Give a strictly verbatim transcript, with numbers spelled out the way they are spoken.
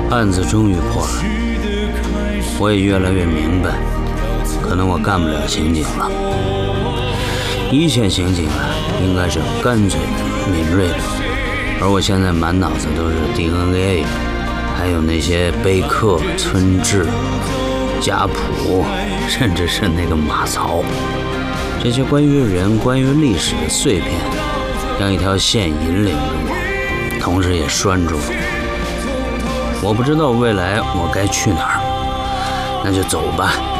案子终于破了，我也越来越明白，可能我干不了刑警了。一线刑警啊，应该是干脆的、敏锐的，而我现在满脑子都是 D N A， 还有那些碑刻、村志、家谱，甚至是那个马槽。这些关于人、关于历史的碎片，像一条线引领着我，同时也拴住了我。我不知道未来我该去哪儿，那就走吧。